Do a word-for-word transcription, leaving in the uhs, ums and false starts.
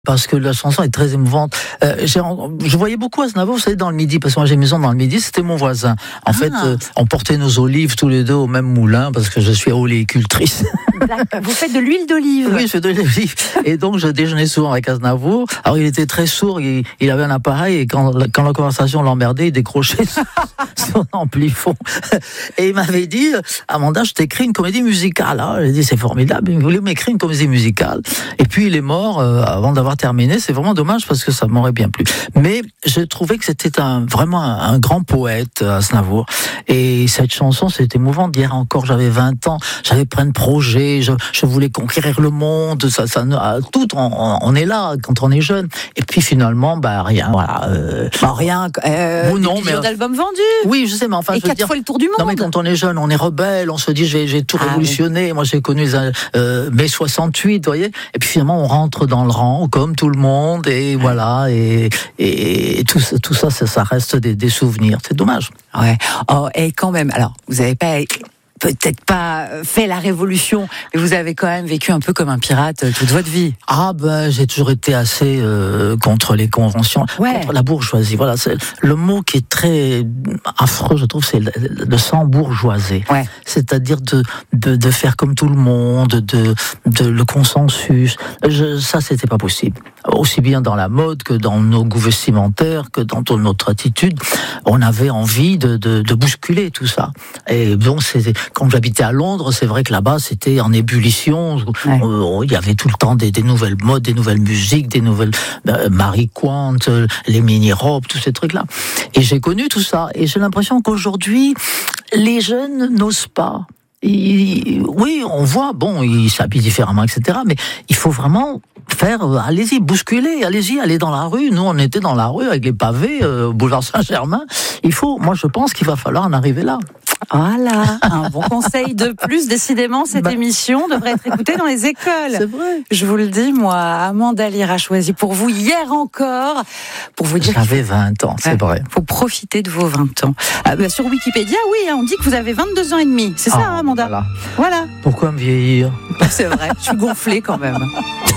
Parce que la chanson est très émouvante. Euh, j'ai, je voyais beaucoup Aznavour, vous savez, dans le Midi, parce que moi j'ai une maison dans le Midi, c'était mon voisin. En ah. fait, euh, on portait nos olives tous les deux au même moulin, parce que je suis oléicultrice. Vous faites de l'huile d'olive? Oui, je fais de l'huile d'olive. Et donc, je déjeunais souvent avec Aznavour. Alors, il était très sourd, il, il avait un appareil, et quand, quand la conversation l'emmerdait, il décrochait son amplifon. Et il m'avait dit, Amanda, je t'écris une comédie musicale. Alors, j'ai dit, c'est formidable, il voulait m'écrire une comédie musicale. Et puis, il est mort euh, avant d'avoir terminé. C'est vraiment dommage parce que ça m'aurait bien plu. Mais je trouvais que c'était un, vraiment un, un grand poète, Aznavour. Et cette chanson, c'était émouvant. Hier encore, j'avais vingt ans, j'avais plein de projets, je, je voulais conquérir le monde, ça, ça, tout, on, on est là quand on est jeune. Et puis finalement, bah rien, voilà. Euh, bah, rien. Euh, ou non, des millions d'albums vendus. Oui, je sais, mais enfin, et je veux quatre dire, fois le tour du monde. Non, mais quand on est jeune, on est rebelle, on se dit, j'ai, j'ai tout ah, révolutionné. Oui. Moi, j'ai connu les euh, mai soixante-huit, vous voyez. Et puis finalement, on rentre dans le rang, comme tout le monde, et ah. voilà. Et, et, et tout, tout ça, ça, ça reste des, des souvenirs. C'est dommage. Ouais. Oh, et quand même, alors, vous n'avez pas. peut-être pas fait la révolution, mais vous avez quand même vécu un peu comme un pirate toute votre vie. Ah ben, j'ai toujours été assez euh, contre les conventions, ouais. contre la bourgeoisie. Voilà, c'est le mot qui est très affreux, je trouve, c'est le, le s'embourgeoiser. Ouais. C'est-à-dire de, de de faire comme tout le monde, de de le consensus. Je, ça, c'était pas possible. Aussi bien dans la mode que dans nos goûts vestimentaires, que dans toute notre attitude, on avait envie de de, de bousculer tout ça. Et donc, c'est quand j'habitais à Londres, c'est vrai que là-bas, c'était en ébullition. Ouais. Euh, il y avait tout le temps des, des nouvelles modes, des nouvelles musiques, des nouvelles euh, Marie Quant, euh, les mini-robes, tous ces trucs-là. Et j'ai connu tout ça. Et j'ai l'impression qu'aujourd'hui, les jeunes n'osent pas. Il, oui, on voit, bon, ils s'habillent différemment, et cetera. Mais il faut vraiment faire, euh, allez-y, bousculer, allez-y, allez dans la rue. Nous, on était dans la rue avec les pavés, euh, boulevard Saint-Germain. Il faut, moi, je pense qu'il va falloir en arriver là. Voilà, un bon conseil de plus. Décidément, cette bah... émission devrait être écoutée dans les écoles. C'est vrai. Je vous le dis, moi, Amanda Lear a choisi pour vous hier encore, pour vous dire. J'avais vingt ans, c'est vrai. Faut profiter de vos vingt ans. Ah, bah, sur Wikipédia, oui, on dit que vous avez vingt-deux ans et demi. C'est ah, ça, Amanda. Voilà. Voilà. Pourquoi me vieillir ? C'est vrai. Je suis gonflée quand même.